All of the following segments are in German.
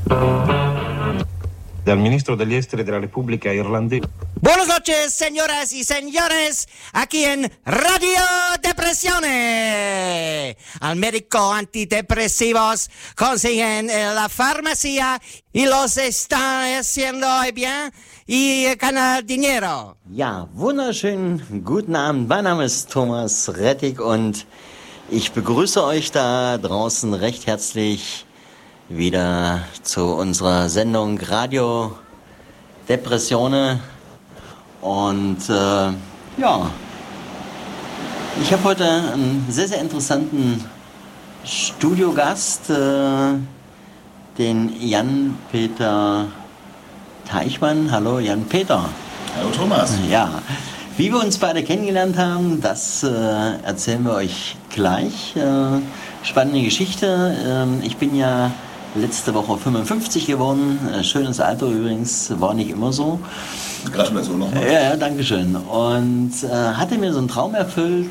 Dal ministro degli esteri della Repubblica Irlandese. Buenas noches, señoras y señores, aquí en Radio Depresione. Al médico antidepresivos consiguen en la farmacia y los están haciendo bien y ganan dinero. Ja, wunderschönen guten Abend. Mein Name ist Thomas Rettig und ich begrüße euch da draußen recht herzlich wieder zu unserer Sendung Radio Depressione. Und ja, ich habe heute einen sehr, sehr interessanten Studiogast, den Jan-Peter Teichmann. Hallo Jan-Peter. Hallo Thomas. Ja, wie wir uns beide kennengelernt haben, das erzählen wir euch gleich. Spannende Geschichte. Ich bin ja letzte Woche 55 geworden. Schönes Alter übrigens, war nicht immer so. Gratulation nochmal. Ja, danke schön. Und hatte mir so einen Traum erfüllt,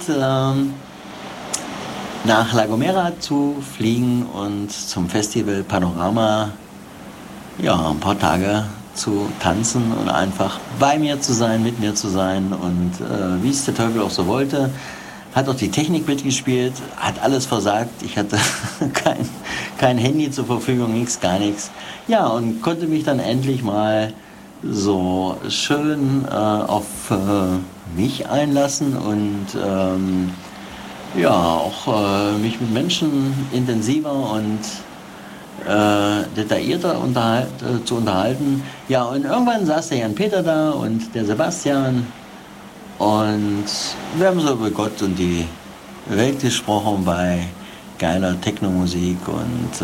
nach La Gomera zu fliegen und zum Festival Panorama ein paar Tage zu tanzen und einfach bei mir zu sein, mit mir zu sein. Und wie es der Teufel auch so wollte, hat auch die Technik mitgespielt, hat alles versagt. Ich hatte kein Handy zur Verfügung, nichts, gar nichts. Ja, und konnte mich dann endlich mal so schön auf mich einlassen und auch mich mit Menschen intensiver und detaillierter zu unterhalten. Ja, und irgendwann saß der Jan-Peter da und der Sebastian und wir haben so über Gott und die Welt gesprochen bei geiler Technomusik und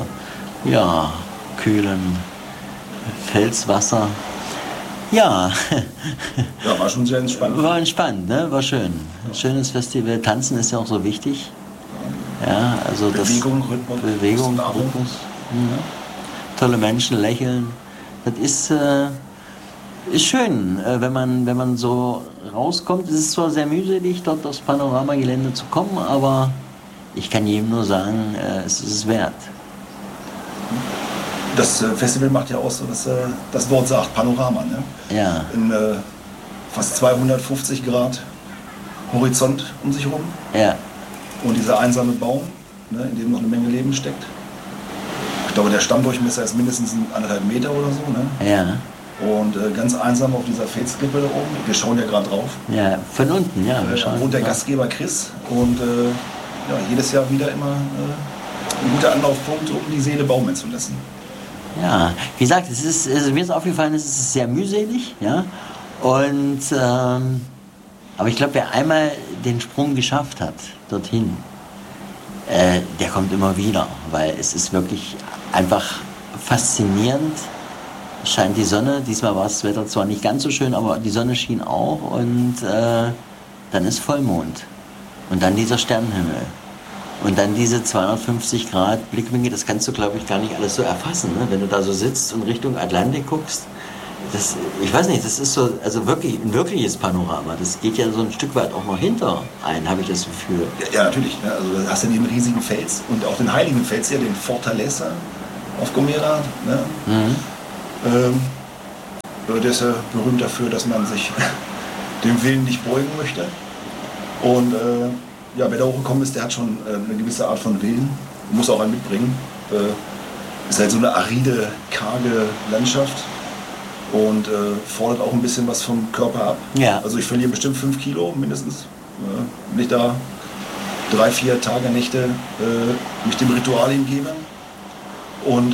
kühlem Felswasser. Ja. Ja, war schon sehr entspannt. War entspannt, ne? War schön. Ein schönes Festival. Tanzen ist ja auch so wichtig. Ja, also Bewegung, Rhythmus. Ja. Tolle Menschen, lächeln. Das ist schön, wenn man so rauskommt. Es ist zwar sehr mühselig, dort aufs Panoramagelände zu kommen, aber ich kann jedem nur sagen, es ist es wert. Das Festival macht ja auch so, dass das Wort sagt, Panorama. Ne? Ja. In fast 250 Grad Horizont um sich herum. Ja. Und dieser einsame Baum, ne, in dem noch eine Menge Leben steckt. Ich glaube, der Stammdurchmesser ist mindestens 1,5 Meter oder so. Ne? Ja. Und ganz einsam auf dieser Felsklippe da oben. Wir schauen ja gerade drauf. Ja, von unten, ja. Wohnt der Gastgeber Chris. Und jedes Jahr wieder immer ein guter Anlaufpunkt, um die Seele baumeln zu lassen. Ja, wie gesagt, mir ist aufgefallen, es ist sehr mühselig, ja. Und aber ich glaube, wer einmal den Sprung geschafft hat dorthin, der kommt immer wieder, weil es ist wirklich einfach faszinierend. Scheint die Sonne, diesmal war das Wetter zwar nicht ganz so schön, aber die Sonne schien auch und dann ist Vollmond und dann dieser Sternenhimmel. Und dann diese 250 Grad Blickwinkel, das kannst du, glaube ich, gar nicht alles so erfassen, ne? Wenn du da so sitzt und Richtung Atlantik guckst. Ich weiß nicht, das ist so, also wirklich ein wirkliches Panorama. Das geht ja so ein Stück weit auch noch hinter ein, habe ich das Gefühl. Ja, natürlich. Ne? Also da hast du den riesigen Fels und auch den heiligen Fels hier, den Fortaleza auf Gomera. Ne? Mhm. Der ist ja berühmt dafür, dass man sich dem Willen nicht beugen möchte. Und wer da hochgekommen ist, der hat schon eine gewisse Art von Willen, muss auch einen mitbringen. Ist halt so eine aride, karge Landschaft und fordert auch ein bisschen was vom Körper ab. Ja. Also ich verliere bestimmt 5 Kilo mindestens, wenn ich da 3, 4 Tage, Nächte mich dem Ritual hingebe. Und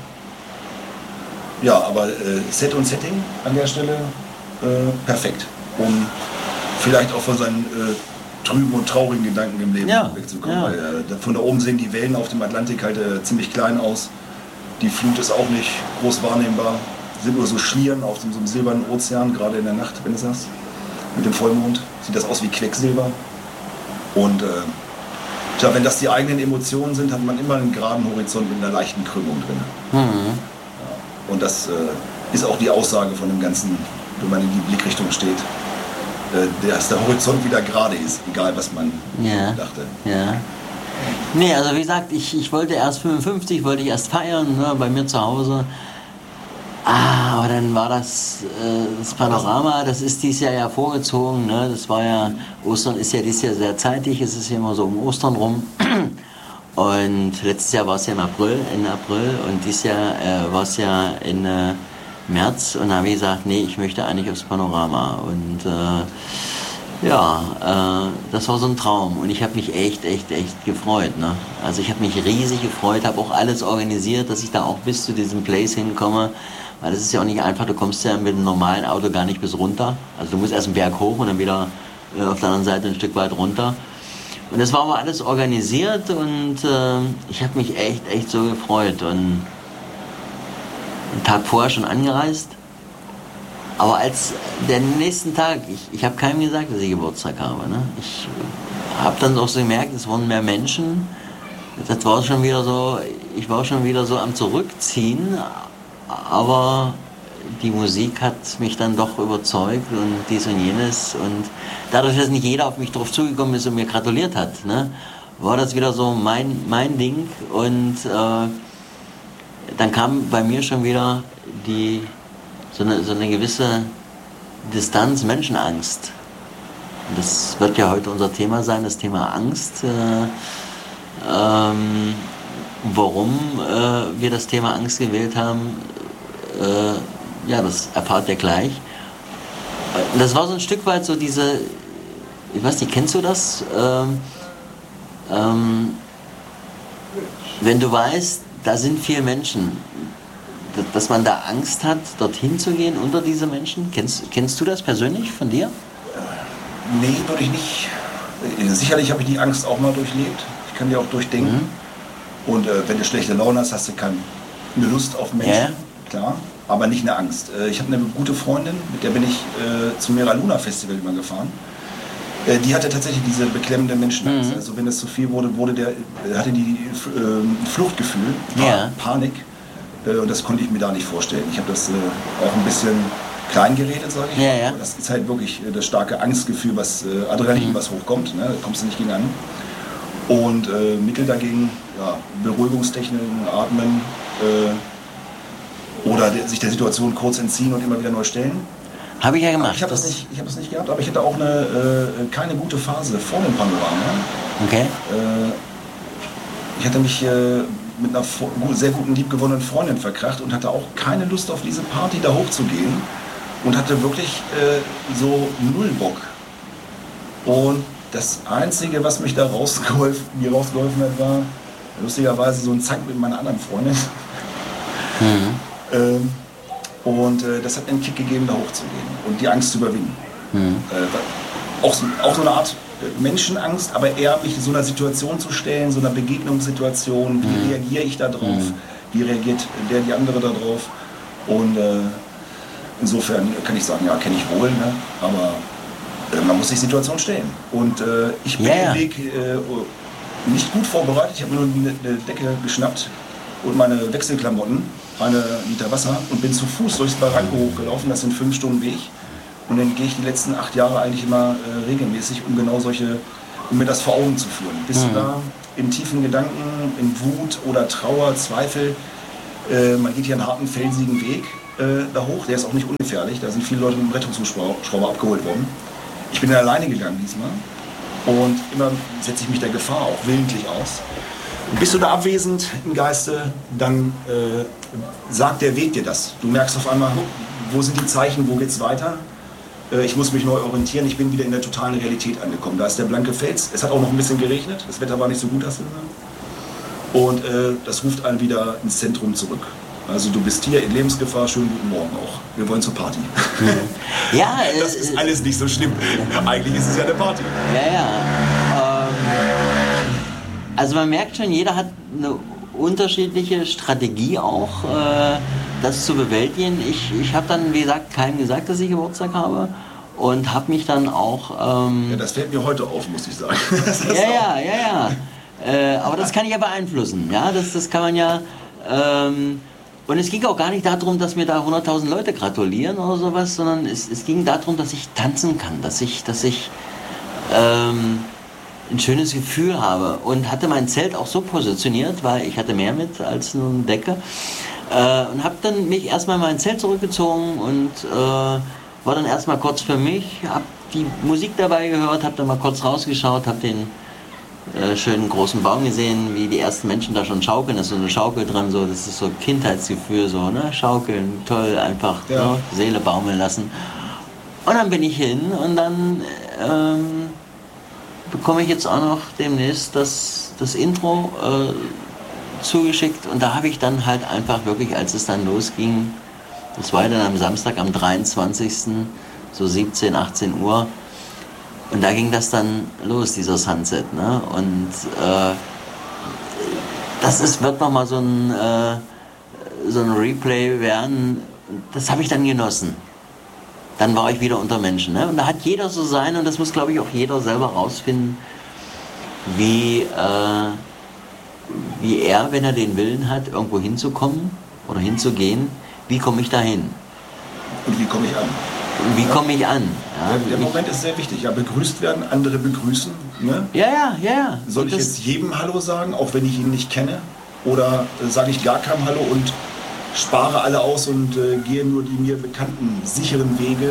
aber Set und Setting an der Stelle perfekt, um vielleicht auch von seinen trüben und traurigen Gedanken im Leben wegzukommen. Ja. Weil, von da oben sehen die Wellen auf dem Atlantik halt ziemlich klein aus. Die Flut ist auch nicht groß wahrnehmbar. Sind nur so Schlieren auf so einem silbernen Ozean, gerade in der Nacht, wenn du sagst. Mit dem Vollmond sieht das aus wie Quecksilber. Und wenn das die eigenen Emotionen sind, hat man immer einen geraden Horizont mit einer leichten Krümmung drin. Mhm. Ja. Und das ist auch die Aussage von dem Ganzen, wenn man in die Blickrichtung steht. Dass der Horizont wieder gerade ist, egal was man dachte. Ja. Nee, also wie gesagt, ich wollte erst 55, wollte ich erst feiern, ne, bei mir zu Hause. Aber dann war das Panorama, das ist dieses Jahr ja vorgezogen, ne? Das war ja, Ostern ist ja dieses Jahr sehr zeitig, es ist ja immer so um Ostern rum. Und letztes Jahr war es ja Ende April und dieses Jahr war es ja in März und da habe ich gesagt, nee, ich möchte eigentlich aufs Panorama. Und das war so ein Traum und ich habe mich echt gefreut. Ne? Also ich habe mich riesig gefreut, habe auch alles organisiert, dass ich da auch bis zu diesem Place hinkomme. Weil das ist ja auch nicht einfach, du kommst ja mit einem normalen Auto gar nicht bis runter. Also du musst erst einen Berg hoch und dann wieder auf der anderen Seite ein Stück weit runter. Und das war aber alles organisiert und ich habe mich echt so gefreut. Und einen Tag vorher schon angereist. Aber als der nächsten Tag, ich habe keinem gesagt, dass ich Geburtstag habe. Ne? Ich habe dann auch so gemerkt, es wurden mehr Menschen. Das war schon wieder so, ich war schon wieder so am Zurückziehen. Aber die Musik hat mich dann doch überzeugt und dies und jenes. Und dadurch, dass nicht jeder auf mich drauf zugekommen ist und mir gratuliert hat, ne, war das wieder so mein Ding. Und dann kam bei mir schon wieder so eine gewisse Distanz, Menschenangst. Und das wird ja heute unser Thema sein, das Thema Angst. Warum wir das Thema Angst gewählt haben, das erfahrt ihr gleich. Das war so ein Stück weit so diese, ich weiß nicht, kennst du das? Wenn du weißt, da sind viele Menschen, dass man da Angst hat, dorthin zu gehen, unter diese Menschen. Kennst du das persönlich von dir? Nee, würde ich nicht. Sicherlich habe ich die Angst auch mal durchlebt. Ich kann die auch durchdenken. Und wenn du schlechte Laune hast, hast du keine Lust auf Menschen. Klar, aber nicht eine Angst. Ich habe eine gute Freundin, mit der bin ich zum Mera Luna Festival immer gefahren. Die hatte tatsächlich diese beklemmende Menschenangst. Also wenn es zu viel wurde, hatte die Fluchtgefühl, Panik. Und das konnte ich mir da nicht vorstellen. Ich habe das auch ein bisschen klein geredet, sage ich. Ja. Das ist halt wirklich das starke Angstgefühl, was Adrenalin, was hochkommt. Ne? Da kommst du nicht gegen an. Und Mittel dagegen, Beruhigungstechniken, Atmen, oder sich der Situation kurz entziehen und immer wieder neu stellen. Habe ich ja gemacht. Ich habe das nicht gehabt, aber ich hatte auch keine gute Phase vor dem Panorama. Okay. Ich hatte mich mit einer sehr guten, liebgewonnenen Freundin verkracht und hatte auch keine Lust auf diese Party da hochzugehen und hatte wirklich so null Bock. Und das Einzige, was mich da rausgeholfen hat, war lustigerweise so ein Zank mit meiner anderen Freundin. Und das hat einen Kick gegeben, da hochzugehen und die Angst zu überwinden. Auch so eine Art Menschenangst, aber eher mich in so einer Situation zu stellen, so einer Begegnungssituation. Wie reagiere ich da drauf? Wie reagiert die andere da drauf? Und insofern kann ich sagen, ja, kenne ich wohl, ne? Aber man muss sich Situation stellen. Und ich bin den Weg nicht gut vorbereitet. Ich habe mir nur eine Decke geschnappt und meine Wechselklamotten, 1 Liter Wasser und bin zu Fuß durchs Barranco hochgelaufen. Das sind 5 Stunden Weg. Und dann gehe ich die letzten 8 Jahre eigentlich immer regelmäßig, um mir das vor Augen zu führen. Bist du da in tiefen Gedanken, in Wut oder Trauer, Zweifel? Man geht hier einen harten, felsigen Weg da hoch. Der ist auch nicht ungefährlich. Da sind viele Leute mit dem Rettungshubschrauber abgeholt worden. Ich bin alleine gegangen diesmal. Und immer setze ich mich der Gefahr auch willentlich aus. Und bist du da abwesend im Geiste, dann sagt der Weg dir das. Du merkst auf einmal, wo sind die Zeichen, wo geht's weiter? Ich muss mich neu orientieren, ich bin wieder in der totalen Realität angekommen. Da ist der blanke Fels, es hat auch noch ein bisschen geregnet, das Wetter war nicht so gut, hast du gesagt. Und das ruft einen wieder ins Zentrum zurück. Also du bist hier in Lebensgefahr, schönen guten Morgen auch. Wir wollen zur Party. Ja, das ist alles nicht so schlimm. Eigentlich ist es ja eine Party. Also man merkt schon, jeder hat eine unterschiedliche Strategie auch, das zu bewältigen. Ich habe dann, wie gesagt, keinem gesagt, dass ich Geburtstag habe und habe mich dann auch... das fällt mir heute auf, muss ich sagen. Aber das kann ich ja beeinflussen. Ja, das kann man ja... Und es ging auch gar nicht darum, dass mir da 100.000 Leute gratulieren oder sowas, sondern es ging darum, dass ich tanzen kann, dass ich ein schönes Gefühl habe und hatte mein Zelt auch so positioniert, weil ich hatte mehr mit als nur eine Decke und habe dann mich erstmal in mein Zelt zurückgezogen und war dann erstmal kurz für mich, habe die Musik dabei gehört, habe dann mal kurz rausgeschaut, habe den schönen großen Baum gesehen, wie die ersten Menschen da schon schaukeln, da ist so eine Schaukel dran, so, das ist so Kindheitsgefühl, so, ne, schaukeln, toll, einfach, ja. Ne, Seele baumeln lassen. Und dann bin ich hin und dann bekomme ich jetzt auch noch demnächst das Intro zugeschickt und da habe ich dann halt einfach wirklich, als es dann losging, das war dann am Samstag, am 23. so 17, 18 Uhr und da ging das dann los, dieser Sunset, ne? Und wird nochmal so ein Replay werden, das habe ich dann genossen. Dann war ich wieder unter Menschen. Ne? Und da hat jeder so sein und das muss, glaube ich, auch jeder selber rausfinden, wie er, wenn er den Willen hat, irgendwo hinzukommen oder hinzugehen, wie komme ich da hin? Und wie komme ich an? Und wie komme ich an? Ja, der Moment ist sehr wichtig. Ja, begrüßt werden, andere begrüßen. Ne? Ja. Soll ich jetzt jedem Hallo sagen, auch wenn ich ihn nicht kenne? Oder sage ich gar keinem Hallo und spare alle aus und gehe nur die mir bekannten, sicheren Wege,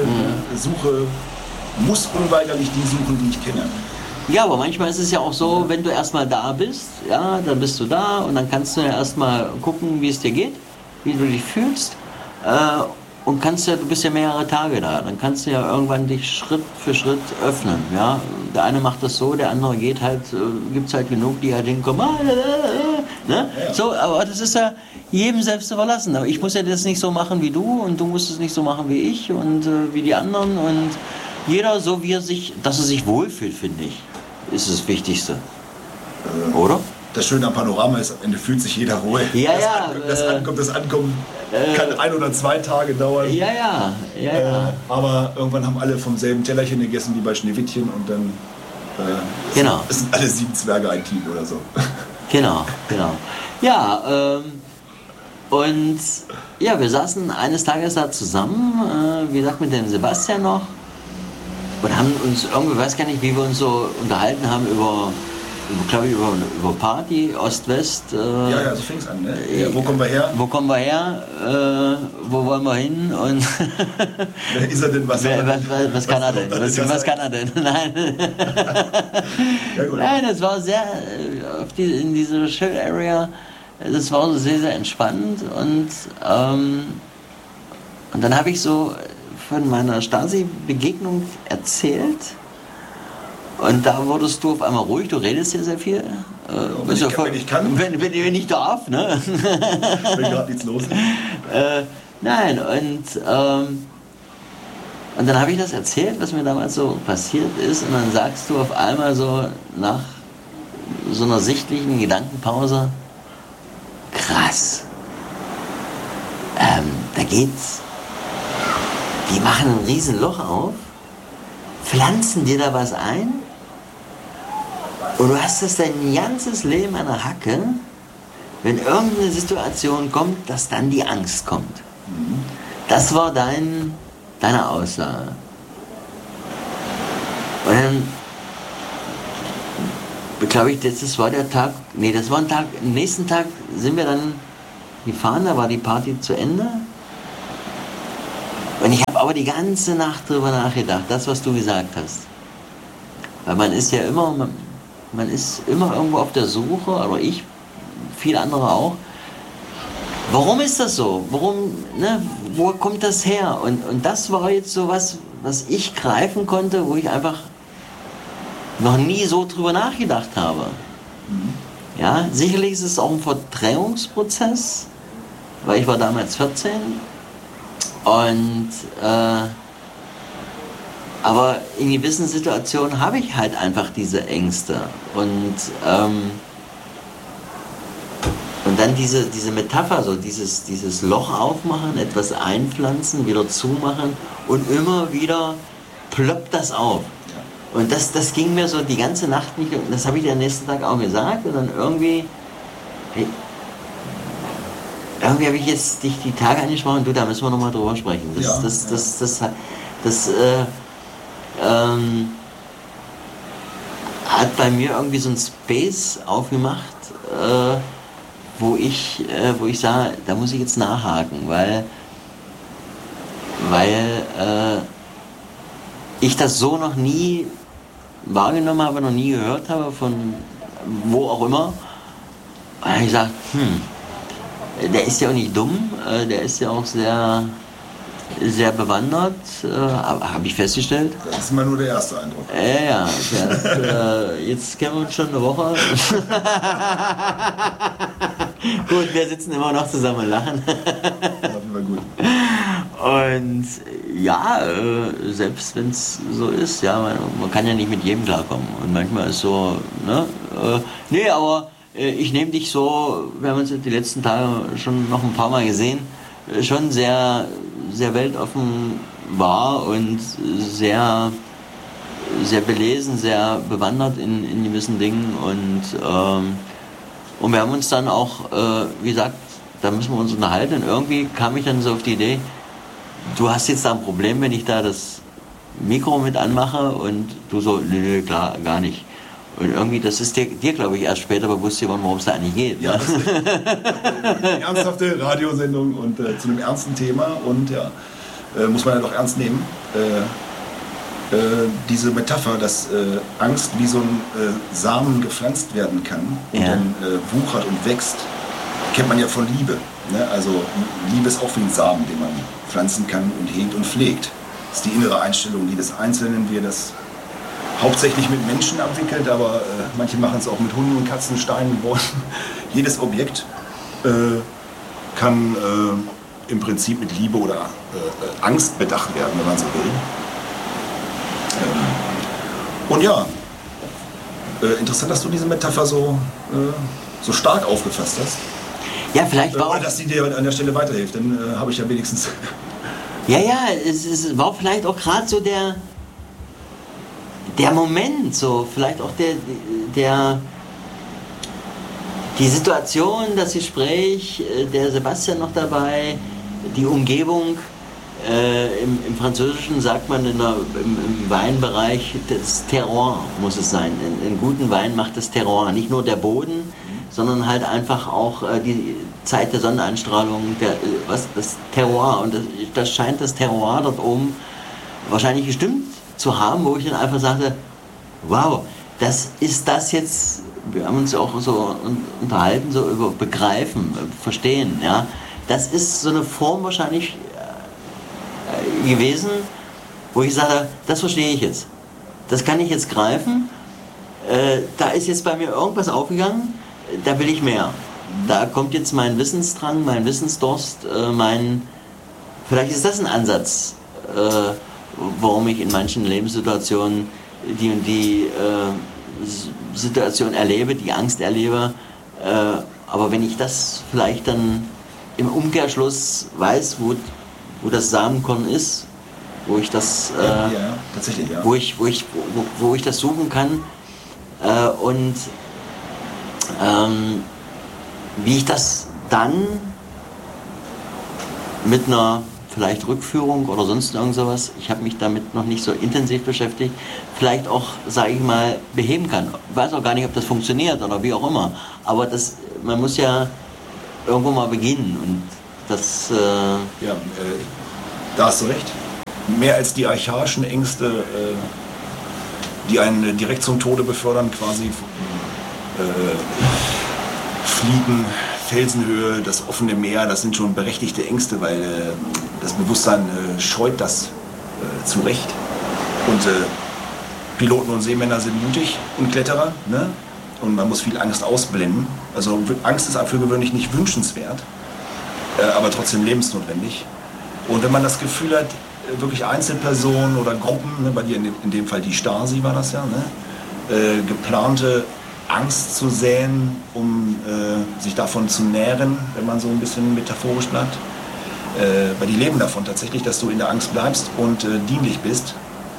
muss unweigerlich die suchen, die ich kenne. Ja, aber manchmal ist es ja auch so, wenn du erstmal da bist, ja, dann bist du da und dann kannst du ja erstmal gucken, wie es dir geht, wie du dich fühlst und du bist ja mehrere Tage da, dann kannst du ja irgendwann dich Schritt für Schritt öffnen, ja. Der eine macht das so, der andere geht halt, gibt's halt genug, die halt hinkommen, ne? Ja. So, aber das ist ja jedem selbst überlassen. Aber ich muss ja das nicht so machen wie du und du musst es nicht so machen wie ich und wie die anderen und jeder so wie dass er sich wohlfühlt, finde ich, ist das Wichtigste. Oder? Das Schöne am Panorama ist, am Ende fühlt sich jeder wohl. Ja, das Ankommen kann 1 oder 2 Tage dauern. Ja. Aber irgendwann haben alle vom selben Tellerchen gegessen wie bei Schneewittchen und dann genau. sind alle 7 Zwerge ein Team oder so. Genau. Ja, und ja, wir saßen eines Tages da zusammen, wie gesagt, mit dem Sebastian noch und haben uns irgendwie, weiß gar nicht, wie wir uns so unterhalten haben über Party, Ost-West. Ja, so fing es an, ne? Ja, wo kommen wir her? Wo wollen wir hin? Und wer ist er denn? Was kann er denn? Was kann er denn? Nein. Ja, gut. Nein, das war sehr, in dieser Chill Area, das war so sehr, sehr entspannt und dann habe ich so von meiner Stasi-Begegnung erzählt. Und da wurdest du auf einmal ruhig, du redest hier sehr viel. Wenn ich kann. Wenn ich darf, ne? Wenn gerade nichts los ist. Nein, und dann habe ich das erzählt, was mir damals so passiert ist. Und dann sagst du auf einmal so nach so einer sichtlichen Gedankenpause, krass. Da geht's. Die machen ein riesen Loch auf, pflanzen dir da was ein und du hast das dein ganzes Leben an der Hacke, wenn irgendeine Situation kommt, dass dann die Angst kommt. Das war deine Aussage. Und dann, glaube ich, das war der Tag, das war ein Tag, am nächsten Tag sind wir dann gefahren, da war die Party zu Ende. Und ich habe aber die ganze Nacht drüber nachgedacht, das, was du gesagt hast. Weil man ist ja immer irgendwo auf der Suche, oder ich, viele andere auch. Warum ist das so? Wo kommt das her? Und das war jetzt so was ich greifen konnte, wo ich einfach noch nie so drüber nachgedacht habe. Ja, sicherlich ist es auch ein Verdrängungsprozess, weil ich war damals 14. Und aber in gewissen Situationen habe ich halt einfach diese Ängste und dann diese Metapher, so dieses Loch aufmachen, etwas einpflanzen, wieder zumachen und immer wieder ploppt das auf. Und das ging mir so die ganze Nacht nicht, und das habe ich dir am nächsten Tag auch gesagt und dann irgendwie habe ich jetzt dich die Tage angesprochen, da müssen wir nochmal drüber sprechen. hat bei mir irgendwie so ein Space aufgemacht, wo ich sage, da muss ich jetzt nachhaken, weil ich das so noch nie wahrgenommen habe, noch nie gehört habe, von wo auch immer. Und ich sage, der ist ja auch nicht dumm, der ist ja auch sehr, sehr bewandert, habe ich festgestellt. Das ist immer nur der erste Eindruck. Ja, jetzt kennen wir uns schon eine Woche. Gut, wir sitzen immer noch zusammen und lachen. Das war gut. Und ja, selbst wenn es so ist, ja, man kann ja nicht mit jedem klarkommen. Und manchmal ist so, ne? Nee, aber ich nehme dich so, wir haben uns die letzten Tage schon noch ein paar Mal gesehen, schon sehr, sehr weltoffen wahr und sehr, sehr belesen, sehr bewandert in gewissen Dingen. Und wir haben uns dann auch, wie gesagt, da müssen wir uns unterhalten. Und irgendwie kam ich dann so auf die Idee, du hast jetzt da ein Problem, wenn ich da das Mikro mit anmache, und du so, nee, klar, gar nicht. Und irgendwie, das ist dir glaube ich, erst später bewusst geworden, worum es da eigentlich geht. Ja, das ist eine ernsthafte Radiosendung und zu einem ernsten Thema, und ja, muss man ja doch ernst nehmen. Diese Metapher, dass Angst wie so ein Samen gepflanzt werden kann und dann wuchert und wächst, kennt man ja von Liebe. Ne? Also Liebe ist auch wie ein Samen, den man pflanzen kann und hegt und pflegt. Das ist die innere Einstellung jedes Einzelnen, wie er das hauptsächlich mit Menschen abwickelt, aber manche machen es auch mit Hunden, Katzen, Steinen, Bäumen. Jedes Objekt kann im Prinzip mit Liebe oder Angst bedacht werden, wenn man so will. Und ja, interessant, dass du diese Metapher so stark aufgefasst hast. Ja, vielleicht war auch, dass sie dir an der Stelle weiterhilft, dann habe ich ja wenigstens... Ja, es war vielleicht auch gerade so der Moment, so vielleicht auch die Situation, das Gespräch, der Sebastian noch dabei, die Umgebung. Im Französischen sagt man im Weinbereich, das Terroir muss es sein. In guten Wein macht das Terroir, nicht nur der Boden, sondern halt einfach auch die Zeit der Sonneneinstrahlung, das Terroir. Und das scheint das Terroir dort oben wahrscheinlich gestimmt zu haben, wo ich dann einfach sagte, wow, das jetzt, wir haben uns auch so unterhalten, so über Begreifen, Verstehen, ja. Das ist so eine Form wahrscheinlich gewesen, wo ich sage, das verstehe ich jetzt. Das kann ich jetzt greifen. Da ist jetzt bei mir irgendwas aufgegangen, da will ich mehr. Da kommt jetzt mein Wissensdrang, mein Wissensdurst, vielleicht ist das ein Ansatz, warum ich in manchen Lebenssituationen die Situation erlebe, die Angst erlebe. Aber wenn ich das vielleicht dann im Umkehrschluss weiß, wo das Samenkorn ist, wo ich das, tatsächlich, ja. wo ich das suchen kann, und wie ich das dann mit einer vielleicht Rückführung oder sonst irgend sowas, ich habe mich damit noch nicht so intensiv beschäftigt, vielleicht auch, sage ich mal, beheben kann. Ich weiß auch gar nicht, ob das funktioniert oder wie auch immer, aber man muss ja irgendwo mal beginnen, und das... da hast du recht. Mehr als die archaischen Ängste, die einen direkt zum Tode befördern, quasi Fliegen, Felsenhöhe, das offene Meer, das sind schon berechtigte Ängste, weil das Bewusstsein scheut das zu Recht. Und Piloten und Seemänner sind mutig und Kletterer, ne? Und man muss viel Angst ausblenden. Also Angst ist für gewöhnlich nicht wünschenswert, aber trotzdem lebensnotwendig. Und wenn man das Gefühl hat, wirklich Einzelpersonen oder Gruppen, ne, bei dir in dem Fall die Stasi war das ja, ne, geplante Angst zu säen, um sich davon zu nähren, wenn man so ein bisschen metaphorisch bleibt. Weil die leben davon tatsächlich, dass du in der Angst bleibst und dienlich bist.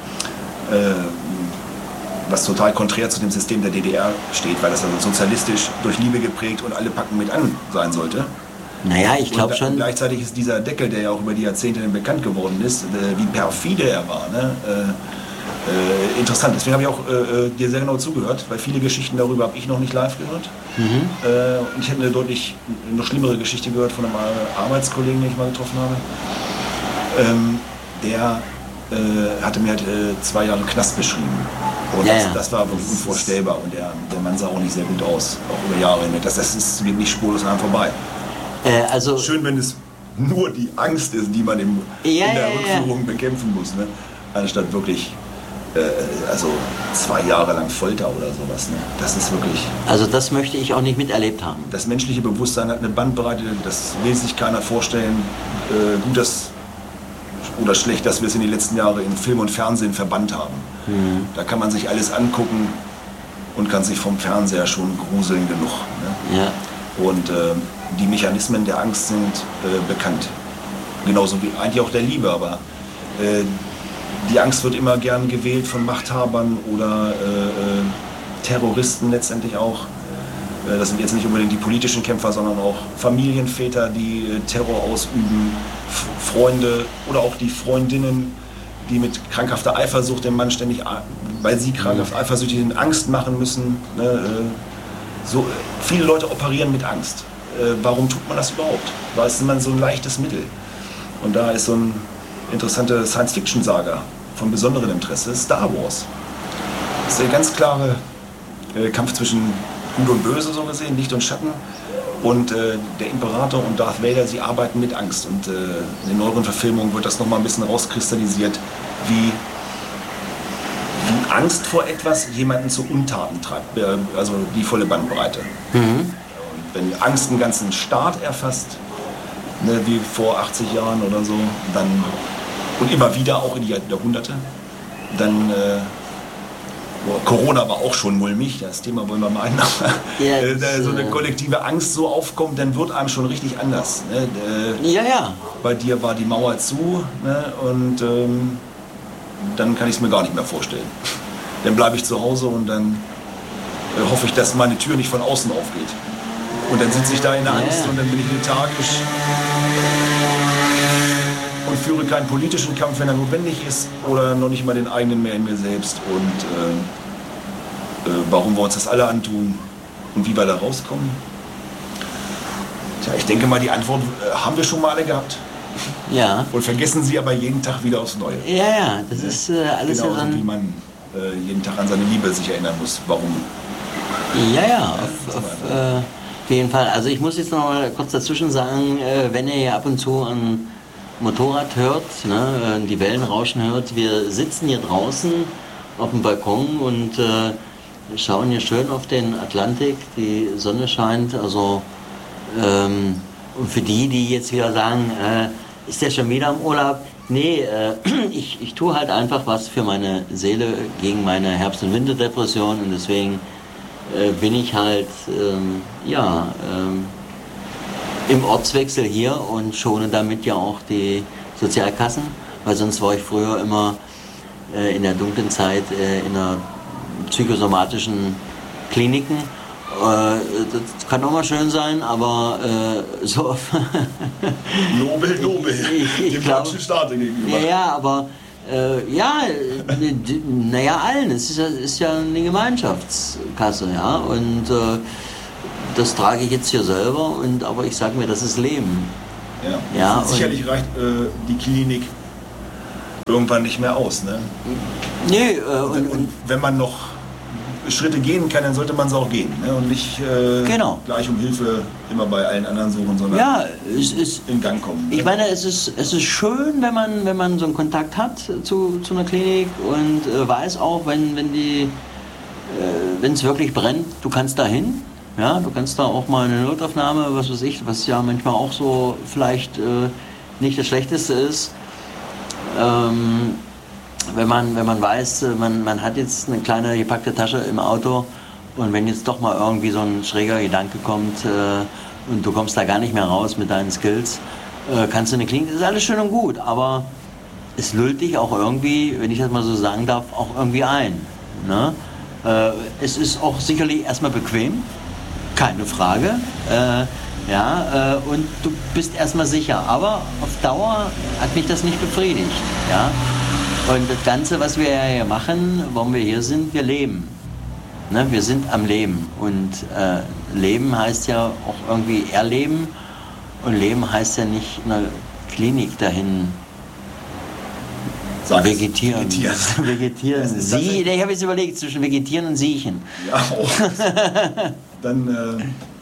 Was total konträr zu dem System der DDR steht, weil das also sozialistisch durch Liebe geprägt und alle packen mit an sein sollte. Naja, ich glaube schon. Und gleichzeitig ist dieser Deckel, der ja auch über die Jahrzehnte bekannt geworden ist, wie perfide er war. Ne? interessant. Deswegen habe ich auch dir sehr genau zugehört, weil viele Geschichten darüber habe ich noch nicht live gehört. Und ich hätte eine deutlich noch schlimmere Geschichte gehört von einem Arbeitskollegen, den ich mal getroffen habe. Der hatte mir halt 2 Jahre Knast beschrieben. Und das war wirklich unvorstellbar. Und der Mann sah auch nicht sehr gut aus, auch über Jahre hinweg. Das geht nicht spurlos an einem vorbei. Also schön, wenn es nur die Angst ist, die man in der Rückführung bekämpfen muss. Ne? Anstatt wirklich 2 Jahre lang Folter oder sowas. Ne? Das ist wirklich... Also das möchte ich auch nicht miterlebt haben. Das menschliche Bewusstsein hat eine Bandbreite, das will sich keiner vorstellen. Gut oder schlecht, dass wir es in den letzten Jahren in Film und Fernsehen verbannt haben. Da kann man sich alles angucken und kann sich vom Fernseher schon gruseln genug. Ne? Ja. Und die Mechanismen der Angst sind bekannt. Genauso wie eigentlich auch der Liebe, aber die Angst wird immer gern gewählt von Machthabern oder Terroristen letztendlich auch. Das sind jetzt nicht unbedingt die politischen Kämpfer, sondern auch Familienväter, die Terror ausüben, Freunde oder auch die Freundinnen, die mit krankhafter Eifersucht dem Mann ständig, weil sie krankhaft eifersüchtig sind, Angst machen müssen. Ne? So, viele Leute operieren mit Angst. Warum tut man das überhaupt? Weil es immer so ein leichtes Mittel. Und da ist so eine interessante Science-Fiction-Saga von besonderem Interesse, Star Wars. Das ist der ganz klare Kampf zwischen Gut und Böse, so gesehen, Licht und Schatten. Und der Imperator und Darth Vader, sie arbeiten mit Angst. Und in den neueren Verfilmungen wird das nochmal ein bisschen rauskristallisiert, wie Angst vor etwas jemanden zu Untaten treibt. Also die volle Bandbreite. Und wenn Angst einen ganzen Staat erfasst, ne, wie vor 80 Jahren oder so, dann, und immer wieder auch in die Jahrhunderte, dann... Corona war auch schon mulmig, das Thema wollen wir mal einmachen. So eine kollektive Angst so aufkommt, dann wird einem schon richtig anders. Ne? Bei dir war die Mauer zu, ne? Und dann kann ich es mir gar nicht mehr vorstellen. Dann bleibe ich zu Hause und dann hoffe ich, dass meine Tür nicht von außen aufgeht. Und dann sitze ich da in der Angst und dann bin ich lethargisch und führe keinen politischen Kampf, wenn er notwendig ist, oder noch nicht mal den eigenen mehr in mir selbst. Und warum wir uns das alle antun und wie wir da rauskommen? Tja, ich denke mal, die Antwort haben wir schon mal alle gehabt. Ja. Und vergessen sie aber jeden Tag wieder aufs Neue. Ja, das ist alles genauso ja dann... wie man jeden Tag an seine Liebe sich erinnern muss. Warum? Auf jeden Fall. Also ich muss jetzt noch mal kurz dazwischen sagen, wenn ihr hier ab und zu ein Motorrad hört, ne, die Wellen rauschen hört, wir sitzen hier draußen auf dem Balkon und schauen hier schön auf den Atlantik, die Sonne scheint, also und für die jetzt wieder sagen, ist der schon wieder im Urlaub? Nee, ich tue halt einfach was für meine Seele gegen meine Herbst- und Winterdepression und deswegen bin ich halt, im Ortswechsel hier und schone damit ja auch die Sozialkassen, weil sonst war ich früher immer in der dunklen Zeit in einer psychosomatischen Kliniken. Das kann auch mal schön sein, aber so... Nobel, dem deutschen Staat gegenüber. Ja, aber allen. Es ist ja eine Gemeinschaftskasse, ja, und das trage ich jetzt hier selber, aber ich sage mir, das ist Leben. Ja, sicherlich reicht die Klinik irgendwann nicht mehr aus, ne? Nee, und wenn man noch Schritte gehen kann, dann sollte man es auch gehen, ne? Und nicht gleich um Hilfe immer bei allen anderen suchen, sondern in Gang kommen. Ich meine, es ist schön, wenn man so einen Kontakt hat zu einer Klinik und weiß auch, wenn es wirklich brennt, du kannst da hin. Ja, du kannst da auch mal eine Notaufnahme, was weiß ich, was ja manchmal auch so vielleicht nicht das Schlechteste ist. Wenn man weiß, man hat jetzt eine kleine gepackte Tasche im Auto und wenn jetzt doch mal irgendwie so ein schräger Gedanke kommt und du kommst da gar nicht mehr raus mit deinen Skills, kannst du eine Klinik, das ist alles schön und gut, aber es lullt dich auch irgendwie, wenn ich das mal so sagen darf, auch irgendwie ein. Ne? Es ist auch sicherlich erstmal bequem, keine Frage, und du bist erstmal sicher, aber auf Dauer hat mich das nicht befriedigt. Ja? Und das Ganze, was wir ja hier machen, warum wir hier sind, wir leben. Ne? Wir sind am Leben. Und Leben heißt ja auch irgendwie erleben. Und Leben heißt ja nicht in einer Klinik dahin vegetieren. Vegetieren. Ich habe jetzt überlegt, zwischen vegetieren und siechen. Ja, auch. Dann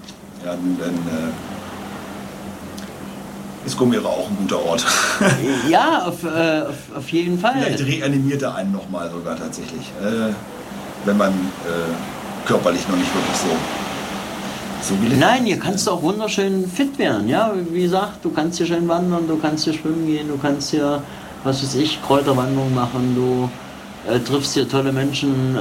ist Gomera auch ein guter Ort. Ja, auf jeden Fall. Vielleicht reanimiert er einen nochmal sogar tatsächlich. Wenn man körperlich noch nicht wirklich so will. Nein, hier kannst du auch wunderschön fit werden. Ja, wie gesagt, du kannst hier schön wandern, du kannst hier schwimmen gehen, du kannst hier, was weiß ich, Kräuterwanderung machen, du triffst hier tolle Menschen,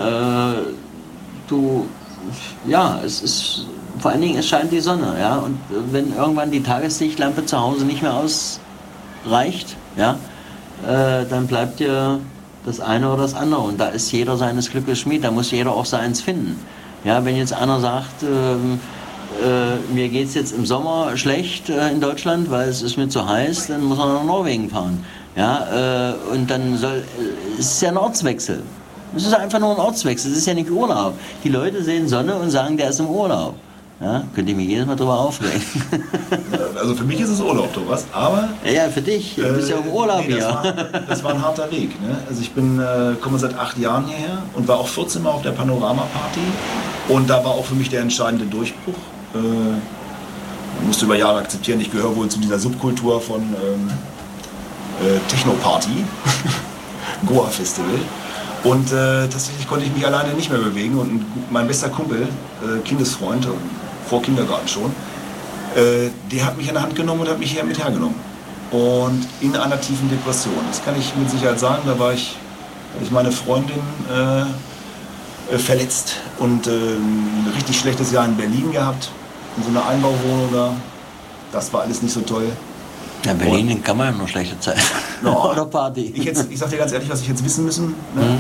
es ist, vor allen Dingen, es scheint die Sonne, ja, und wenn irgendwann die Tageslichtlampe zu Hause nicht mehr ausreicht, ja, dann bleibt dir das eine oder das andere und da ist jeder seines Glückes Schmied, da muss jeder auch seins finden. Ja, wenn jetzt einer sagt, mir geht es jetzt im Sommer schlecht in Deutschland, weil es ist mir zu heiß, dann muss er nach Norwegen fahren. Ja, und dann es ist ja ein Ortswechsel. Es ist einfach nur ein Ortswechsel, es ist ja nicht Urlaub. Die Leute sehen Sonne und sagen, der ist im Urlaub. Ja, könnte ich mich jedes Mal drüber aufregen. Also für mich ist es Urlaub, Thomas, aber... Ja, für dich, du bist ja im Urlaub hier. Das war ein harter Weg. Ne? Also ich komme seit 8 Jahren hierher und war auch 14 Mal auf der Panorama-Party. Und da war auch für mich der entscheidende Durchbruch. Man musste über Jahre akzeptieren, ich gehöre wohl zu dieser Subkultur von Techno-Party, Goa-Festival. Und tatsächlich konnte ich mich alleine nicht mehr bewegen. Und mein bester Kumpel, Kindesfreund, vor Kindergarten schon, der hat mich an der Hand genommen und hat mich hier mit hergenommen. Und in einer tiefen Depression. Das kann ich mit Sicherheit sagen. Da hatte ich meine Freundin verletzt und ein richtig schlechtes Jahr in Berlin gehabt. In so einer Einbauwohnung da. Das war alles nicht so toll. Ja, Berlin kann man ja noch schlechte Zeit. No. Oder Party. Ich sag dir ganz ehrlich, was ich jetzt wissen müssen. Ne?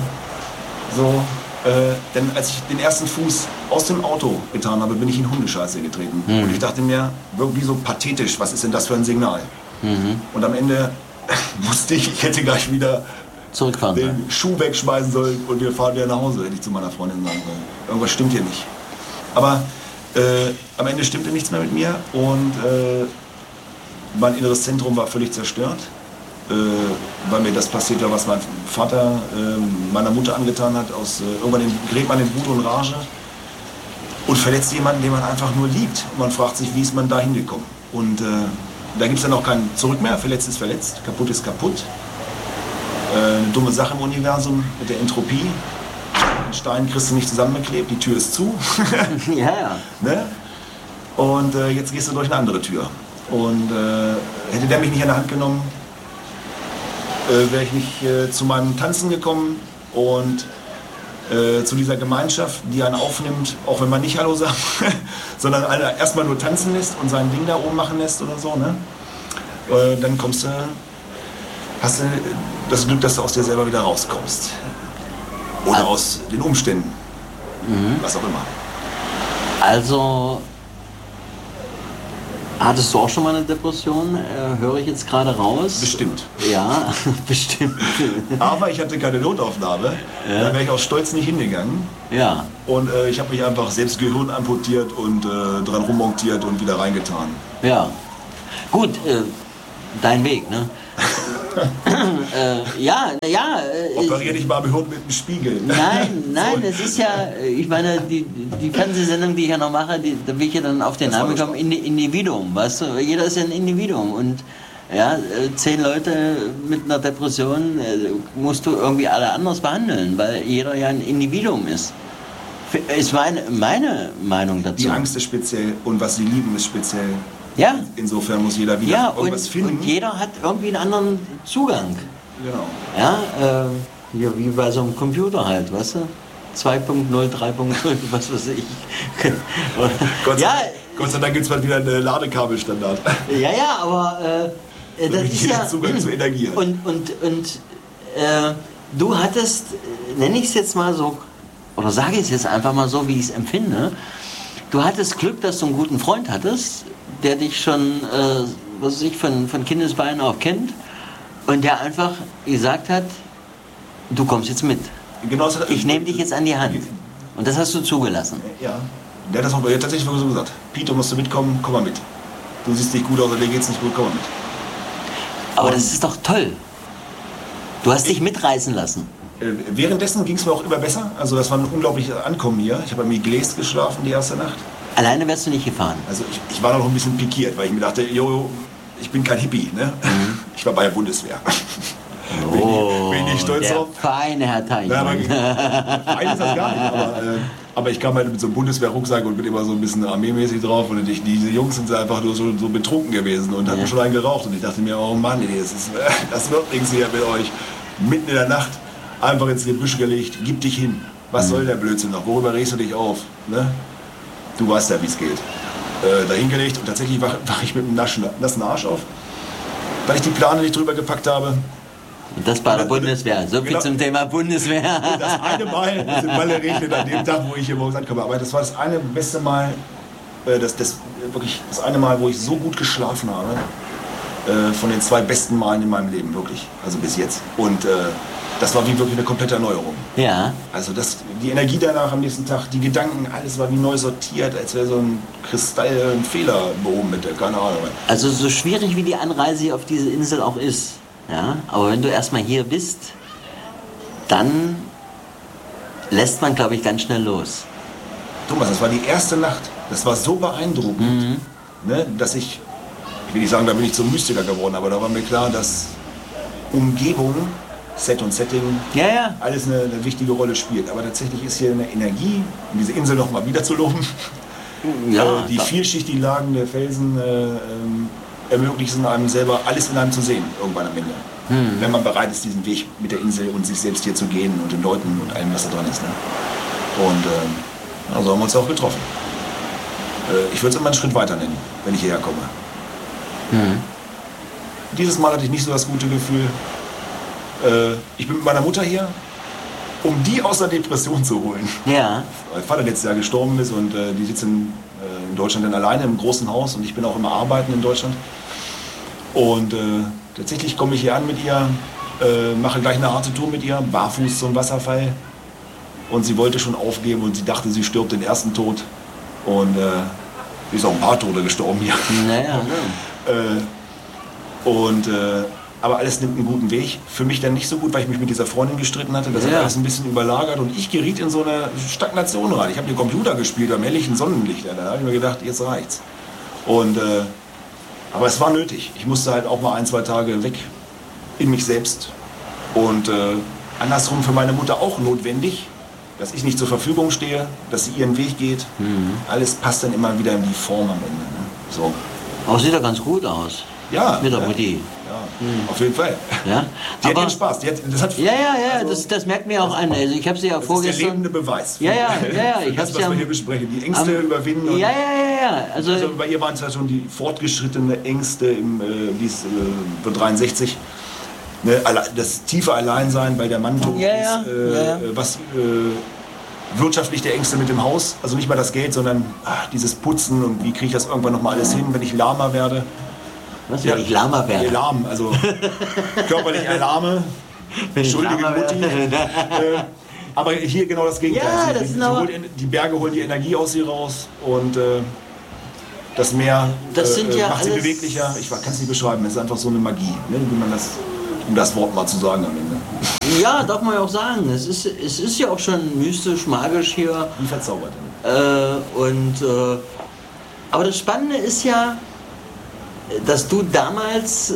Denn als ich den ersten Fuß aus dem Auto getan habe, bin ich in Hundescheiße getreten. Und ich dachte mir, irgendwie so pathetisch, was ist denn das für ein Signal? Und am Ende wusste ich hätte gleich wieder zurückfahren den Schuh wegschmeißen sollen und wir fahren wieder nach Hause, hätte ich zu meiner Freundin sagen sollen. Irgendwas stimmt hier nicht. Aber am Ende stimmte nichts mehr mit mir und mein inneres Zentrum war völlig zerstört, weil mir das passiert war, was mein Vater meiner Mutter angetan hat. Irgendwann gerät man in Wut und Rage und verletzt jemanden, den man einfach nur liebt. Und man fragt sich, wie ist man da hingekommen? Und da gibt es dann auch kein Zurück mehr. Verletzt ist verletzt, kaputt ist kaputt. Eine dumme Sache im Universum mit der Entropie. Den Stein kriegst du nicht zusammengeklebt, die Tür ist zu. Ja. Ne? Und jetzt gehst du durch eine andere Tür. Und hätte der mich nicht an der Hand genommen, wäre ich nicht zu meinem Tanzen gekommen und zu dieser Gemeinschaft, die einen aufnimmt, auch wenn man nicht Hallo sagt, sondern einer erstmal nur tanzen lässt und sein Ding da oben machen lässt oder so. Ne? Dann hast du das Glück, dass du aus dir selber wieder rauskommst. Oder aus den Umständen, was auch immer. Also, hattest du auch schon mal eine Depression? Höre ich jetzt gerade raus? Bestimmt. Ja, bestimmt. Aber ich hatte keine Notaufnahme. Ja. Da wäre ich auch stolz nicht hingegangen. Ja. Und ich habe mich einfach selbst Gehirn amputiert und dran rummontiert und wieder reingetan. Ja. Gut, dein Weg, ne? Operier dich mal mit dem Spiegel. Nein, es ist ja, ich meine, die Fernsehsendung, die ich ja noch mache, da bin ich ja dann auf den Namen gekommen, Individuum, weißt du, jeder ist ja ein Individuum und ja, 10 Leute mit einer Depression musst du irgendwie alle anders behandeln, weil jeder ja ein Individuum ist. Ist meine Meinung dazu. Die Angst ist speziell und was sie lieben ist speziell. Ja. Insofern muss jeder wieder irgendwas finden. Und jeder hat irgendwie einen anderen Zugang. Genau. Ja, wie bei so einem Computer halt, weißt du? 2.0, 3.0, was weiß ich. Gott sei Dank gibt es bald wieder einen Ladekabelstandard. Ja, aber das ist ja... Zugang zu Energie. Und du hattest, nenne ich es jetzt mal so, oder sage ich es jetzt einfach mal so, wie ich es empfinde, du hattest Glück, dass du einen guten Freund hattest, der dich schon, von Kindesbeinen auf kennt und der einfach gesagt hat, Du kommst jetzt mit. Genau, Ich nehme dich jetzt an die Hand. Und das hast du zugelassen. Ja, der hat das auch tatsächlich so gesagt. Peter, musst du mitkommen, komm mal mit. Du siehst nicht gut aus, oder dir geht's nicht gut, komm mal mit. Aber das ist doch toll. Du hast dich mitreißen lassen. Währenddessen ging es mir auch immer besser. Also das war ein unglaubliches Ankommen hier. Ich habe am Iglees geschlafen die erste Nacht. Alleine wärst du nicht gefahren. Also ich war noch ein bisschen pikiert, weil ich mir dachte, ich bin kein Hippie. Ne? Ich war bei der Bundeswehr. bin ich stolz der drauf. Feine Herr Teichmann. Fein ist das gar nicht, aber ich kam halt mit so einem Bundeswehr-Rucksack und bin immer so ein bisschen armeemäßig drauf. Und diese Jungs sind einfach nur so betrunken gewesen und hatten schon einen geraucht. Und ich dachte mir, oh Mann, das wird nichts hier mit euch. Mitten in der Nacht einfach ins Gebüsch gelegt, gib dich hin. Was soll der Blödsinn noch? Worüber regst du dich auf? Ne? Du weißt ja, wie es geht. Dahin gelegt und tatsächlich war ich mit einem nassen Arsch auf, weil ich die Plane nicht drüber gepackt habe. Und das bei der Bundeswehr. So viel Genau. Zum Thema Bundeswehr. Und das eine Mal, das sind Malle regnet an dem Tag, wo ich hier morgens ankomme. Aber das war das eine beste Mal, wirklich das eine Mal, wo ich so gut geschlafen habe. Von den 2 besten Malen in meinem Leben, wirklich. Also bis jetzt. Und das war wie wirklich eine komplette Erneuerung. Ja. Also die Energie danach am nächsten Tag, die Gedanken, alles war wie neu sortiert, als wäre so ein Kristall, ein Fehler behoben mit der, keine Ahnung. Also so schwierig wie die Anreise auf diese Insel auch ist, ja, aber wenn du erstmal hier bist, dann lässt man, glaube ich, ganz schnell los. Thomas, das war die erste Nacht, das war so beeindruckend, ne, dass ich will nicht sagen, da bin ich zum Mystiker geworden, aber da war mir klar, dass Umgebung, Set und Setting, alles eine wichtige Rolle spielt. Aber tatsächlich ist hier eine Energie, um diese Insel noch mal wieder zu loben. Ja, die vielschichtigen Lagen der Felsen ermöglichen einem selber, alles in einem zu sehen, irgendwann am Ende. Wenn man bereit ist, diesen Weg mit der Insel und sich selbst hier zu gehen und den Leuten und allem, was da dran ist. Ne? Und so haben wir uns auch getroffen. Ich würde es immer einen Schritt weiter nennen, wenn ich hierher komme. Dieses Mal hatte ich nicht so das gute Gefühl. Ich bin mit meiner Mutter hier, um die aus der Depression zu holen. Ja. Weil Vater letztes Jahr gestorben ist und die sitzen in Deutschland dann alleine im großen Haus und ich bin auch immer arbeiten in Deutschland. Und tatsächlich komme ich hier an mit ihr, mache gleich eine harte Tour mit ihr, barfuß zum Wasserfall. Und sie wollte schon aufgeben und sie dachte, sie stirbt den ersten Tod. Und sie ist auch ein paar Tode gestorben hier. Naja, aber alles nimmt einen guten Weg. Für mich dann nicht so gut, weil ich mich mit dieser Freundin gestritten hatte. Das hat alles ein bisschen überlagert und ich geriet in so eine Stagnation rein. Ich habe den Computer gespielt am helllichen Sonnenlicht. Da habe ich mir gedacht, jetzt reicht's. Aber es war nötig. Ich musste halt auch mal 1-2 Tage weg in mich selbst. Und andersrum für meine Mutter auch notwendig, dass ich nicht zur Verfügung stehe, dass sie ihren Weg geht. Alles passt dann immer wieder in die Form am Ende. Ne? So. Aber sieht ja ganz gut aus. Ja. Mit der Mutti. Ja, auf jeden Fall. Ja? Die hat ihren Spaß. Das merkt mir auch an. Also ich habe sie ja das vorgestern. ist der lebende Beweis. Ja. Ich das, was wir hier besprechen. Die Ängste überwinden. Und Also bei ihr waren es ja schon die fortgeschrittene Ängste, die ist 63. Ne, das tiefe Alleinsein, weil der Mann tot ist. Was wirtschaftlich der Ängste mit dem Haus. Also nicht mal das Geld, sondern dieses Putzen und wie kriege ich das irgendwann noch mal alles hin, wenn ich lahmer werde. Was, wenn ich lahmer werde? Lahm, also körperlich erlahme. Entschuldige Mutti. Aber hier genau das Gegenteil. Ja, die Berge holen die Energie aus ihr raus und das Meer macht sie beweglicher. Ich kann es nicht beschreiben, es ist einfach so eine Magie, ne? Wie man das, um das Wort mal zu sagen am Ende. Ja, darf man ja auch sagen. Es ist ja auch schon mystisch, magisch hier. Wie verzaubert. Aber das Spannende ist ja, dass du damals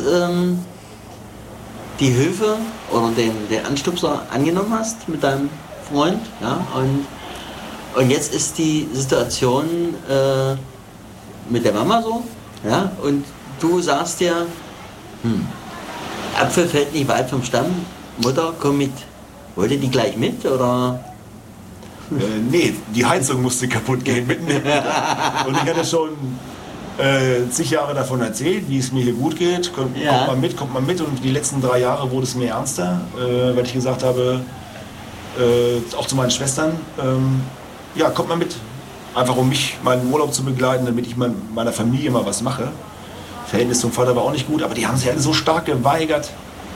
die Hilfe oder den Anstupser angenommen hast mit deinem Freund, ja, und jetzt ist die Situation mit der Mama so, ja, und du sagst dir, Apfel fällt nicht weit vom Stamm, Mutter, komm mit. Wollte die gleich mit, oder? Nee, die Heizung musste kaputt gehen mitten. Und ich hatte schon zig Jahre davon erzählt, wie es mir hier gut geht. Kommt man mit. Und die letzten 3 Jahre wurde es mir ernster, weil ich gesagt habe, auch zu meinen Schwestern, kommt mal mit. Einfach um mich, meinen Urlaub zu begleiten, damit ich meiner Familie mal was mache. Verhältnis zum Vater war auch nicht gut, aber die haben sich alle so stark geweigert.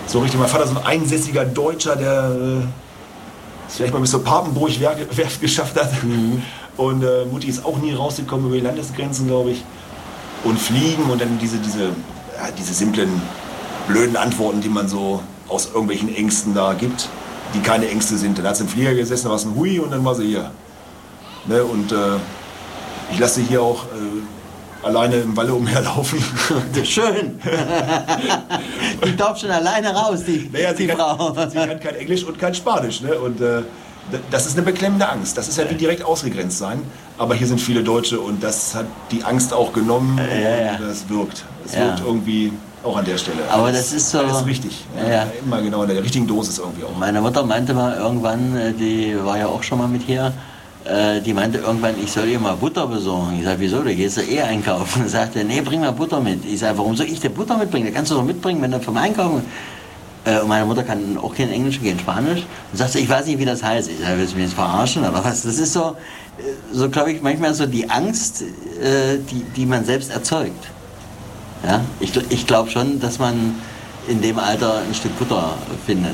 So richtig, mein Vater so ein einsässiger Deutscher, der es vielleicht mal bis zur Papenburg-Werft geschafft hat. Und Mutti ist auch nie rausgekommen über die Landesgrenzen, glaube ich. Und fliegen und dann diese simplen, blöden Antworten, die man so aus irgendwelchen Ängsten da gibt, die keine Ängste sind. Dann hat sie im Flieger gesessen, da war es ein Hui und dann war sie hier. Ne? Und ich lasse sie hier auch alleine im Walle umherlaufen. Schön. Die darf schon alleine raus, die Frau. Sie kann kein Englisch und kein Spanisch. Ne? Und das ist eine beklemmende Angst. Das ist ja wie direkt ausgegrenzt sein. Aber hier sind viele Deutsche und das hat die Angst auch genommen. Und das wirkt. Es wirkt irgendwie auch an der Stelle. Aber das ist so. Alles richtig. Ja. Immer genau in der richtigen Dosis irgendwie auch. Meine Mutter meinte mal irgendwann, die war ja auch schon mal mit hier, die meinte irgendwann, ich soll ihr mal Butter besorgen. Ich sage, wieso, du gehst ja eh einkaufen. Und sagte, nee, bring mal Butter mit. Ich sage, warum soll ich dir Butter mitbringen? Da kannst du doch mitbringen, wenn du vom Einkaufen. Und meine Mutter kann auch kein Englisch, kein Spanisch. Und sagte, ich weiß nicht, wie das heißt. Ich sage, willst du mich jetzt verarschen oder was? Das ist so glaube ich, manchmal so die Angst, die man selbst erzeugt. Ja? Ich glaube schon, dass man in dem Alter ein Stück Butter findet.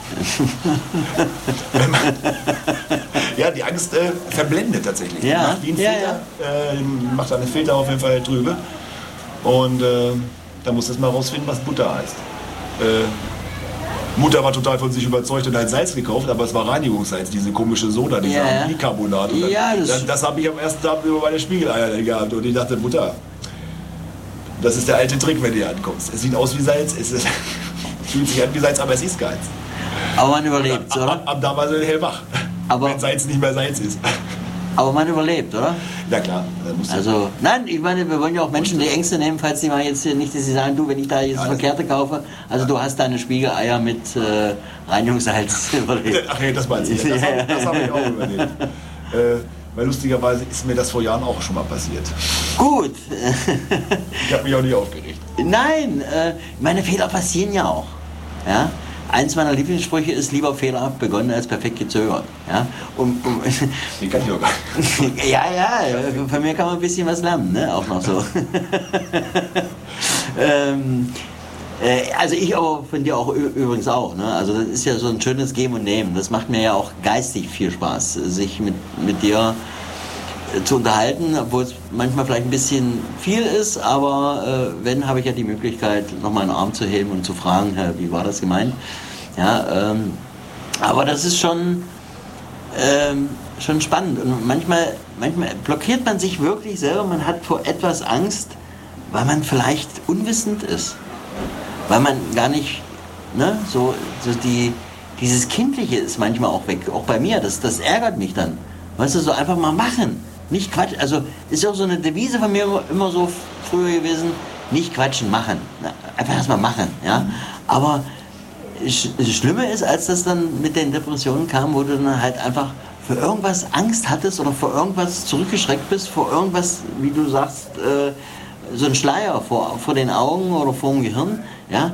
Ja, die Angst verblendet tatsächlich. Ja. Macht wie ein Filter, macht einen Filter auf jeden Fall drüber. Und da muss das mal rausfinden, was Butter heißt. Mutter war total von sich überzeugt und hat Salz gekauft, aber es war Reinigungssalz, diese komische Soda, dieser Bicarbonat. Das habe ich am ersten Tag über meine Spiegeleier gehabt und ich dachte, Mutter, das ist der alte Trick, wenn du ankommst. Es sieht aus wie Salz, es fühlt sich an wie Salz, aber es ist Salz. Aber man überlebt, oder? Ab da war sie hellwach, wenn Salz nicht mehr Salz ist. Aber man überlebt, oder? Na klar. Also, nein, ich meine, wir wollen ja auch Menschen die Ängste nehmen, falls die mal jetzt hier nicht, dass sie sagen, du, wenn ich da jetzt das Verkehrte kaufe, also du hast deine Spiegeleier mit Reinigungssalz überlebt. Ach nee, das meinst du. Das habe ich auch überlebt. Weil lustigerweise ist mir das vor Jahren auch schon mal passiert. Gut. Ich habe mich auch nicht aufgeregt. Nein, meine Fehler passieren ja auch. Ja? Eins meiner Lieblingssprüche ist, lieber fehlerhaft begonnen als perfekt gezögert. Ja? Den kann ich auch gar nicht. Ja, von mir kann man ein bisschen was lernen, ne? Auch noch so. Also ich aber von dir auch übrigens auch. Ne? Also das ist ja so ein schönes Geben und Nehmen. Das macht mir ja auch geistig viel Spaß, sich mit dir zu unterhalten, obwohl es manchmal vielleicht ein bisschen viel ist, aber wenn, habe ich ja die Möglichkeit, nochmal einen Arm zu heben und zu fragen, wie war das gemeint? Ja, aber das ist schon spannend und manchmal blockiert man sich wirklich selber, man hat vor etwas Angst, weil man vielleicht unwissend ist, weil man gar nicht, ne, dieses Kindliche ist manchmal auch weg, auch bei mir, das ärgert mich dann, weißt du, so einfach mal machen. Nicht quatschen, also ist ja auch so eine Devise von mir immer so früher gewesen, nicht quatschen, machen. Einfach erstmal machen, ja. Aber das Schlimme ist, als das dann mit den Depressionen kam, wo du dann halt einfach für irgendwas Angst hattest oder vor irgendwas zurückgeschreckt bist, vor irgendwas, wie du sagst, so ein Schleier vor den Augen oder vor dem Gehirn, ja,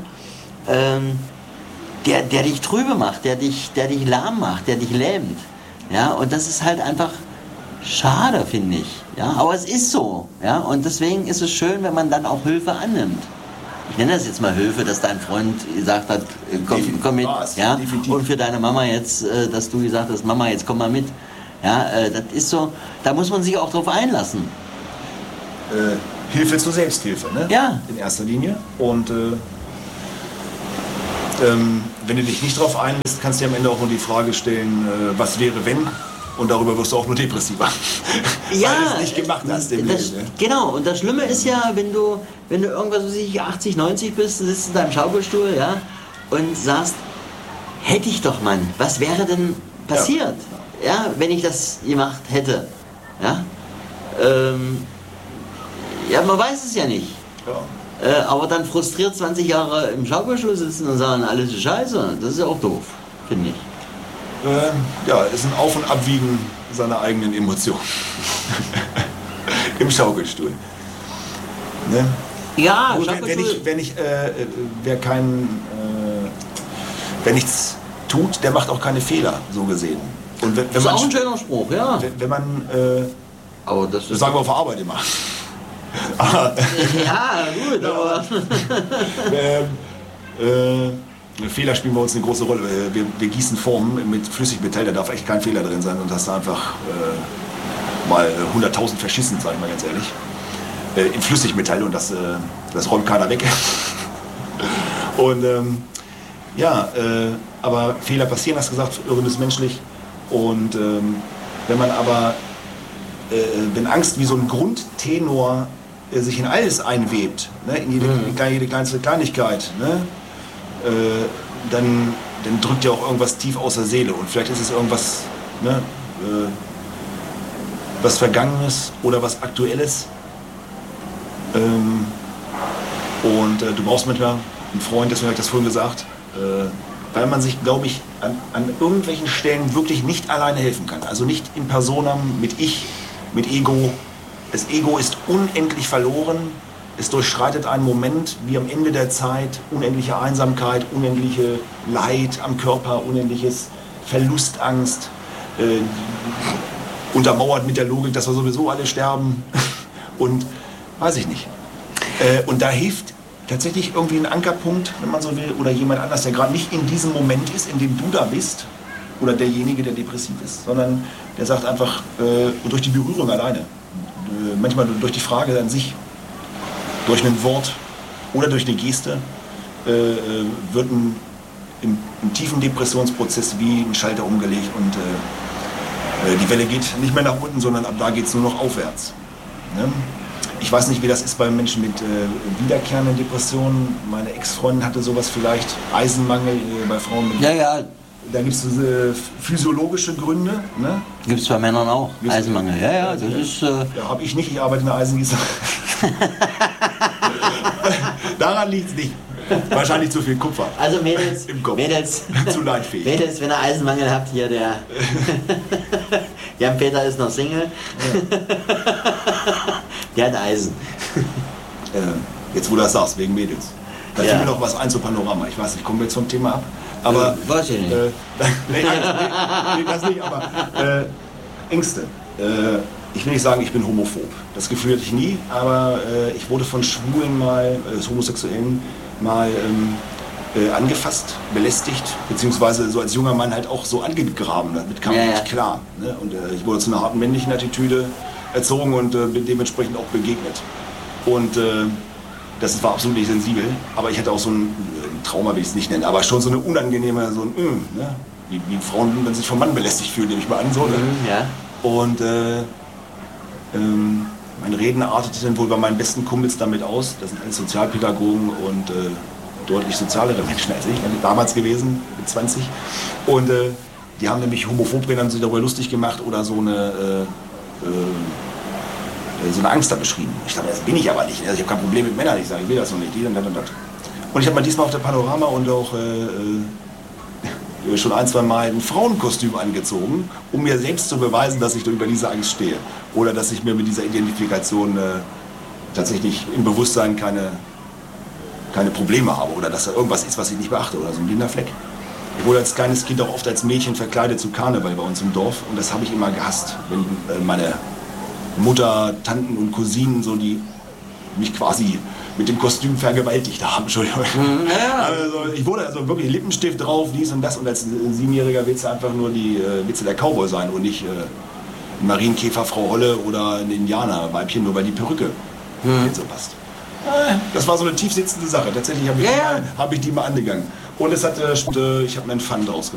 der dich trübe macht, der dich lahm macht, der dich lähmt. Ja, und das ist halt einfach schade, finde ich. Ja, aber es ist so. Ja, und deswegen ist es schön, wenn man dann auch Hilfe annimmt. Ich nenne das jetzt mal Hilfe, dass dein Freund gesagt hat, komm mit. Ja, und für deine Mama jetzt, dass du gesagt hast, Mama, jetzt komm mal mit. Ja, das ist so, da muss man sich auch drauf einlassen. Hilfe zur Selbsthilfe, ne? Ja. In erster Linie. Und wenn du dich nicht drauf einlässt, kannst du dir am Ende auch nur die Frage stellen, was wäre, wenn? Und darüber wirst du auch nur depressiver. Ja, weil du es nicht gemacht hast im Leben. Ne? Genau, und das Schlimme ist ja, wenn du irgendwas, was ich 80, 90 bist, sitzt in deinem Schaukelstuhl, ja, und sagst, hätte ich doch, Mann, was wäre denn passiert, ja, wenn ich das gemacht hätte? Ja, ja, man weiß es ja nicht. Ja. Aber dann frustriert 20 Jahre im Schaukelstuhl sitzen und sagen, alles ist scheiße, das ist ja auch doof, finde ich. Ja, ist ein Auf- und Abwiegen seiner eigenen Emotionen. Im Schaukelstuhl. Ne? Ja, wer nichts tut, der macht auch keine Fehler, so gesehen. Und wenn das ist man, auch ein schöner Spruch, ja. Wenn man, aber das sagen wir auf der Arbeit immer. Ja, gut, aber... Fehler spielen bei uns eine große Rolle. Wir gießen Formen mit Flüssigmetall, da darf echt kein Fehler drin sein und hast da einfach mal 100.000 verschissen, sag ich mal ganz ehrlich. In Flüssigmetall und das räumt keiner weg. Und aber Fehler passieren, hast du gesagt, Irren ist menschlich. Und wenn Angst wie so ein Grundtenor sich in alles einwebt, ne, in jede kleinste Kleinigkeit, ne, dann drückt ja auch irgendwas tief aus der Seele. Und vielleicht ist es irgendwas, ne, was Vergangenes oder was Aktuelles. Du brauchst manchmal einen Freund, deswegen habe ich das vorhin gesagt, weil man sich, glaube ich, an irgendwelchen Stellen wirklich nicht alleine helfen kann. Also nicht in Personam, mit Ich, mit Ego. Das Ego ist unendlich verloren. Es durchschreitet einen Moment wie am Ende der Zeit, unendliche Einsamkeit, unendliche Leid am Körper, unendliches Verlustangst, untermauert mit der Logik, dass wir sowieso alle sterben und weiß ich nicht. Und da hilft tatsächlich irgendwie ein Ankerpunkt, wenn man so will, oder jemand anders, der gerade nicht in diesem Moment ist, in dem du da bist, oder derjenige, der depressiv ist, sondern der sagt einfach, durch die Berührung alleine, manchmal durch die Frage an sich, durch ein Wort oder durch eine Geste, wird im tiefen Depressionsprozess wie ein Schalter umgelegt und die Welle geht nicht mehr nach unten, sondern ab da geht es nur noch aufwärts. Ne? Ich weiß nicht, wie das ist bei Menschen mit wiederkehrenden Depressionen. Meine Ex-Freundin hatte sowas vielleicht, Eisenmangel bei Frauen mit... Ja. Da gibt es physiologische Gründe. Ne? Gibt es bei Männern auch, Eisenmangel. Ja, das ist... Ja, habe ich nicht, ich arbeite in der Eisengießerei. Daran liegt es nicht. Wahrscheinlich zu viel Kupfer. Also Mädels, im Kopf. Mädels, zu leidfähig. Mädels, wenn ihr Eisenmangel habt, hier der Jan-Peter ist noch Single. Ja. Der hat Eisen. Jetzt wo du das sagst, wegen Mädels. Da fiel mir noch was ein zu Panorama. Ich weiß nicht, kommen wir jetzt vom Thema ab? Aber, weiß ich nicht. Nee, das nicht, aber Ängste. Ich will nicht sagen, ich bin homophob. Das Gefühl hatte ich nie, aber ich wurde von Schwulen Homosexuellen mal angefasst, belästigt, beziehungsweise so als junger Mann halt auch so angegraben. Damit kam ich nicht klar. Ne? Und ich wurde zu einer harten männlichen Attitüde erzogen und bin dementsprechend auch begegnet. Und das war absolut nicht sensibel, aber ich hatte auch so ein Trauma, will ich es nicht nennen, aber schon so eine unangenehme, ne? Wie Frauen, wenn sie sich vom Mann belästigt fühlen, nehme ich mal an. So, ne? Ja. Und mein Reden artete dann wohl bei meinen besten Kumpels damit aus. Das sind alles Sozialpädagogen und deutlich sozialere Menschen als ich, damals gewesen, mit 20. Und die haben nämlich homophob reden, haben sich darüber lustig gemacht oder so eine Angst da beschrieben. Ich dachte, das bin ich aber nicht. Also ich habe kein Problem mit Männern. Ich sage, ich will das noch nicht. Und ich habe mal diesmal auf der Panorama und auch schon ein, zwei Mal ein Frauenkostüm angezogen, um mir selbst zu beweisen, dass ich über diese Angst stehe. Oder dass ich mir mit dieser Identifikation tatsächlich im Bewusstsein keine Probleme habe. Oder dass da irgendwas ist, was ich nicht beachte. Oder so ein blinder Fleck. Ich wurde als kleines Kind auch oft als Mädchen verkleidet zu Karneval bei uns im Dorf. Und das habe ich immer gehasst. Wenn meine Mutter, Tanten und Cousinen, so die mich quasi mit dem Kostüm vergewaltigt haben. Entschuldigung. Ja. Also, ich wurde also wirklich Lippenstift drauf, dies und das. Und als 7-Jähriger willst du einfach nur willst du der Cowboy sein und nicht ein Marienkäfer, Frau Holle oder ein Indianerweibchen, nur weil die Perücke nicht so passt. Das war so eine tief sitzende Sache. Tatsächlich habe ich die mal angegangen. Und es hat, ich habe mir einen Fun draus gemacht.